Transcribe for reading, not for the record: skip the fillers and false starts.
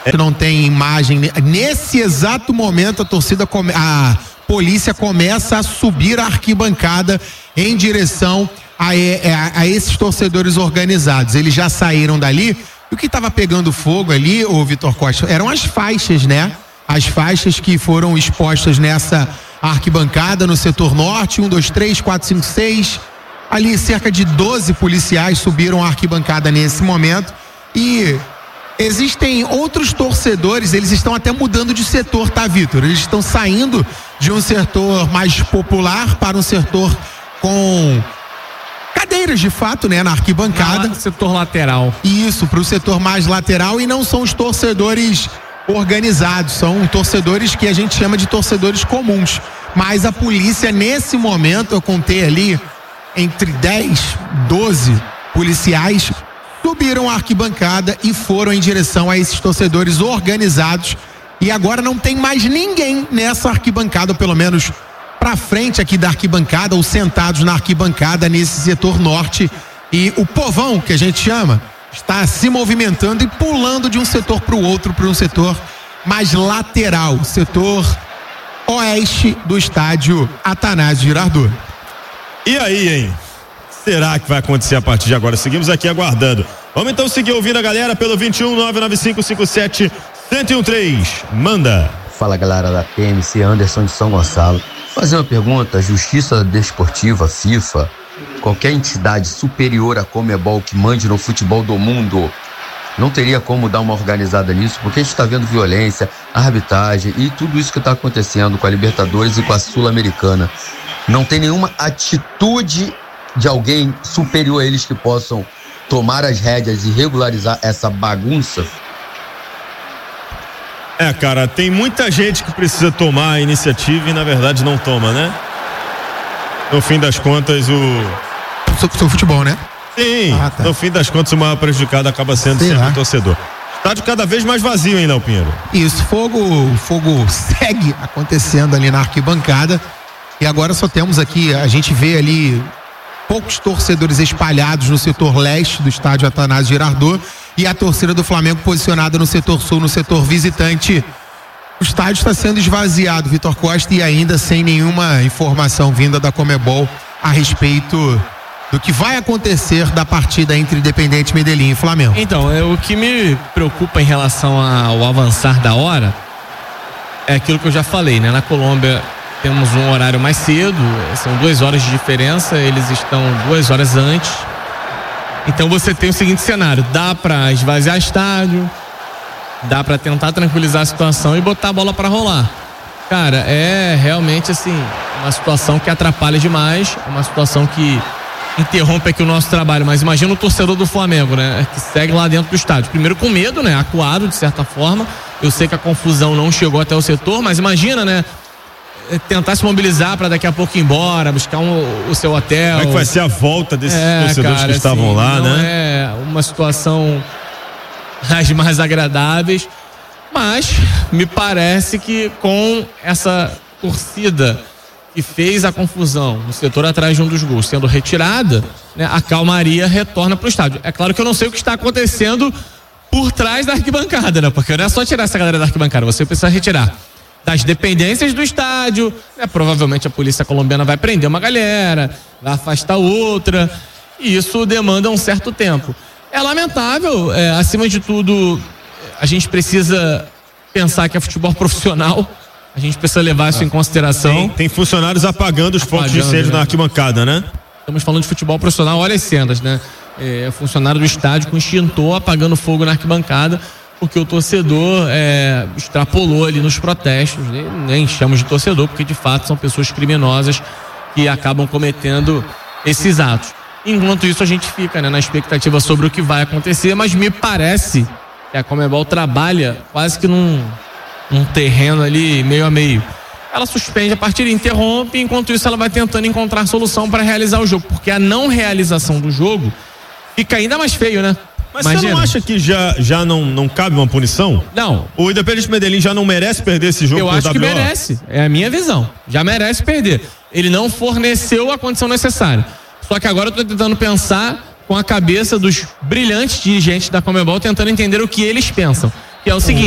Não tem imagem. Nesse exato momento, a polícia começa a subir a arquibancada em direção a esses torcedores organizados. Eles já saíram dali. E o que estava pegando fogo ali, ô Vitor Costa, eram as faixas, né? As faixas que foram expostas nessa arquibancada no setor norte, 1, 2, 3, 4, 5, 6. Ali cerca de 12 policiais subiram a arquibancada nesse momento. E existem outros torcedores, eles estão até mudando de setor, tá, Vitor? Eles estão saindo de um setor mais popular para um setor com cadeiras de fato, né, na arquibancada. Setor lateral. Isso, para o setor mais lateral, e não são os torcedores organizados, são torcedores que a gente chama de torcedores comuns. Mas a polícia, nesse momento, eu contei ali entre 10, 12 policiais subiram a arquibancada e foram em direção a esses torcedores organizados. E agora não tem mais ninguém nessa arquibancada, ou pelo menos para frente aqui da arquibancada, ou sentados na arquibancada nesse setor norte. E o povão, que a gente chama, está se movimentando e pulando de um setor para o outro, para um setor mais lateral, setor oeste do estádio Atanásio Girardot. E aí, hein? Será que vai acontecer a partir de agora? Seguimos aqui aguardando. Vamos então seguir ouvindo a galera pelo 21 99557 1013. Manda. Fala, galera da PMC, Anderson de São Gonçalo. Fazer uma pergunta: Justiça Desportiva, FIFA, qualquer entidade superior à Conmebol que mande no futebol do mundo, não teria como dar uma organizada nisso? Porque a gente está vendo violência, arbitragem e tudo isso que está acontecendo com a Libertadores e com a Sul-Americana. Não tem nenhuma atitude de alguém superior a eles que possam tomar as rédeas e regularizar essa bagunça? Cara, tem muita gente que precisa tomar a iniciativa e na verdade não toma, né? No fim das contas, Seu futebol, né? Sim, tá. No fim das contas o maior prejudicado acaba sendo sempre o torcedor. Estádio cada vez mais vazio, hein, Léo Pinheiro? Isso, fogo segue acontecendo ali na arquibancada. E agora só temos aqui, a gente vê ali poucos torcedores espalhados no setor leste do estádio Atanásio Girardot e a torcida do Flamengo posicionada no setor sul, no setor visitante. O estádio está sendo esvaziado, Vitor Costa, e ainda sem nenhuma informação vinda da Conmebol a respeito do que vai acontecer da partida entre Independente Medellín e Flamengo. Então, o que me preocupa em relação ao avançar da hora é aquilo que eu já falei, né? Na Colômbia temos um horário mais cedo, são 2 horas de diferença, eles estão 2 horas antes. Então você tem o seguinte cenário: dá para esvaziar estádio, dá para tentar tranquilizar a situação e botar a bola para rolar. Cara, é realmente assim uma situação que atrapalha demais, uma situação que interrompe aqui o nosso trabalho. Mas imagina o torcedor do Flamengo, né, que segue lá dentro do estádio, primeiro com medo, né, acuado de certa forma. Eu sei que a confusão não chegou até o setor, mas imagina, né, tentar se mobilizar para daqui a pouco ir embora, buscar o seu hotel. Como é que vai ser a volta desses torcedores que estavam lá, não, né? É uma situação das mais agradáveis, mas me parece que com essa torcida que fez a confusão no setor atrás de um dos gols sendo retirada, né, a calmaria retorna para o estádio. É claro que eu não sei o que está acontecendo por trás da arquibancada, né? Porque não é só tirar essa galera da arquibancada, você precisa retirar das dependências do estádio, né? Provavelmente a polícia colombiana vai prender uma galera, vai afastar outra, e isso demanda um certo tempo. É lamentável, acima de tudo, a gente precisa pensar que é futebol profissional, a gente precisa levar isso em consideração. Tem funcionários apagando os focos de incêndio, né, na arquibancada, né? Estamos falando de futebol profissional, olha as cenas, né? Funcionário do estádio com extintor apagando fogo na arquibancada, porque o torcedor extrapolou ali nos protestos, nem chamamos de torcedor, porque de fato são pessoas criminosas que acabam cometendo esses atos. Enquanto isso a gente fica, né, na expectativa sobre o que vai acontecer, mas me parece que a Conmebol trabalha quase que num terreno ali meio a meio. Ela suspende a partida, interrompe, enquanto isso ela vai tentando encontrar solução para realizar o jogo, porque a não realização do jogo fica ainda mais feio, né? Mas imagina. Você não acha que já não cabe uma punição? Não. O Independente Medellín já não merece perder esse jogo? Eu acho que merece, é a minha visão. Já merece perder. Ele não forneceu a condição necessária. Só que agora eu tô tentando pensar com a cabeça dos brilhantes dirigentes da Conmebol, tentando entender o que eles pensam. Que é o seguinte: